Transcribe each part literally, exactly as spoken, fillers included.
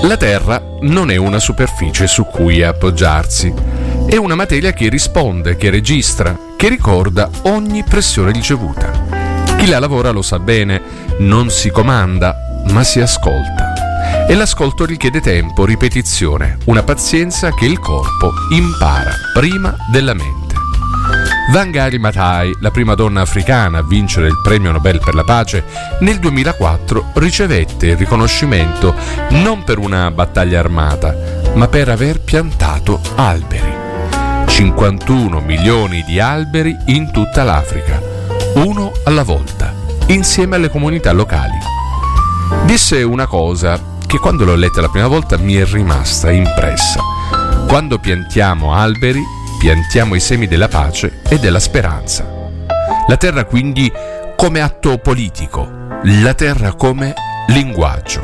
La Terra non è una superficie su cui appoggiarsi, è una materia che risponde, che registra, che ricorda ogni pressione ricevuta. Chi la lavora lo sa bene, non si comanda, ma si ascolta. E l'ascolto richiede tempo, ripetizione, una pazienza che il corpo impara prima della mente. Wangari Maathai, la prima donna africana a vincere il premio Nobel per la pace, nel duemilaquattro ricevette il riconoscimento non per una battaglia armata, ma per aver piantato alberi. cinquantuno milioni di alberi in tutta l'Africa, uno alla volta, insieme alle comunità locali. Disse una cosa che quando l'ho letta la prima volta mi è rimasta impressa. Quando piantiamo alberi, piantiamo i semi della pace e della speranza. La terra quindi come atto politico, la terra come linguaggio.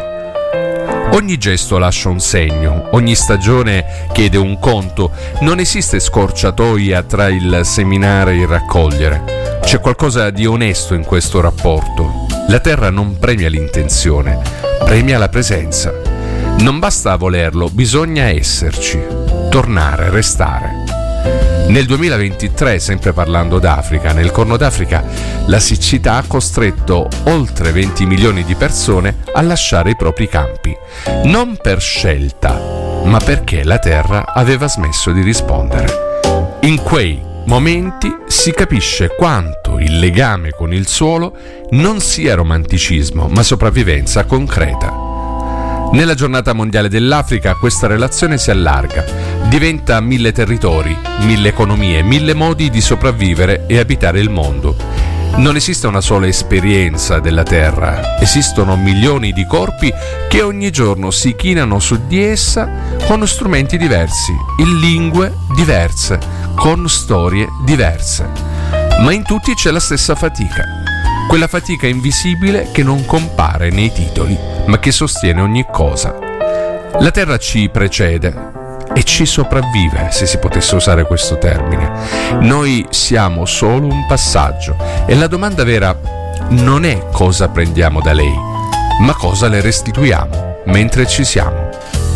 Ogni gesto lascia un segno, ogni stagione chiede un conto, non esiste scorciatoia tra il seminare e il raccogliere. C'è qualcosa di onesto in questo rapporto. La terra non premia l'intenzione, premia la presenza. Non basta volerlo, bisogna esserci, tornare, restare. Nel duemilaventitré, sempre parlando d'Africa, nel Corno d'Africa, la siccità ha costretto oltre venti milioni di persone a lasciare i propri campi, non per scelta, ma perché la terra aveva smesso di rispondere. In quei momenti si capisce quanto il legame con il suolo non sia romanticismo, ma sopravvivenza concreta. Nella giornata mondiale dell'Africa questa relazione si allarga, diventa mille territori, mille economie, mille modi di sopravvivere e abitare il mondo. Non esiste una sola esperienza della Terra, esistono milioni di corpi che ogni giorno si chinano su di essa con strumenti diversi, in lingue diverse, con storie diverse. Ma in tutti c'è la stessa fatica. Quella fatica invisibile che non compare nei titoli, ma che sostiene ogni cosa. La Terra ci precede e ci sopravvive, se si potesse usare questo termine. Noi siamo solo un passaggio e la domanda vera non è cosa prendiamo da lei, ma cosa le restituiamo mentre ci siamo.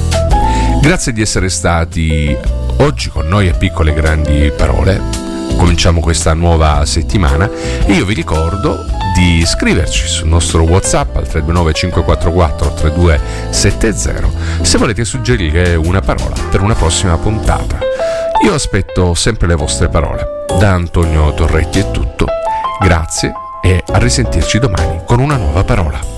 Grazie di essere stati oggi con noi a Piccole Grandi Parole. Cominciamo questa nuova settimana e io vi ricordo di scriverci sul nostro WhatsApp al tre due nove cinque quattro quattro tre due sette zero se volete suggerire una parola per una prossima puntata. Io aspetto sempre le vostre parole. Da Antonio Torretti è tutto. Grazie e a risentirci domani con una nuova parola.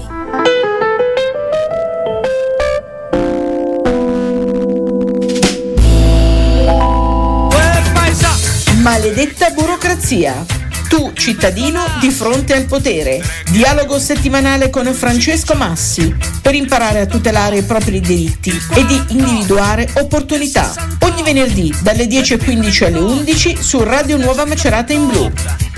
Maledetta burocrazia. Tu, cittadino, di fronte al potere. Dialogo settimanale con Francesco Massi per imparare a tutelare i propri diritti e di individuare opportunità. Ogni venerdì dalle dieci e quindici alle undici su Radio Nuova Macerata in Blu.